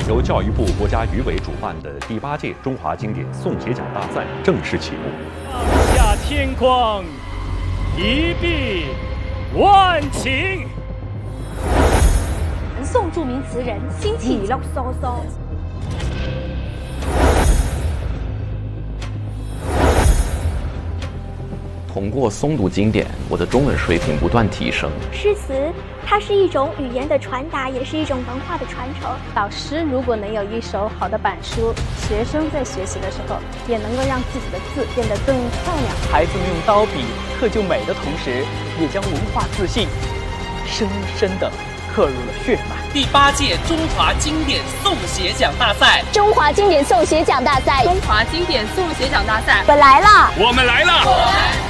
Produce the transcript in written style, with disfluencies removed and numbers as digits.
由教育部国家语委主办的第8届中华经典诵写奖大赛正式启幕。 上下天光，一碧万顷。 南宋著名词人辛弃疾。嗦嗦。 通过诵读经典，我的中文水平不断提升。 诗词，它是一种语言的传达，也是一种文化的传承。 老师如果能有一手好的板书，学生在学习的时候也能够让自己的字变得更漂亮。 孩子们用刀笔刻就美的同时，也将文化自信深深地刻入了血脉。 第8届中华经典诵写奖大赛， 中华经典诵写奖大赛， 中华经典诵写奖大赛， 我来了， 我们来了。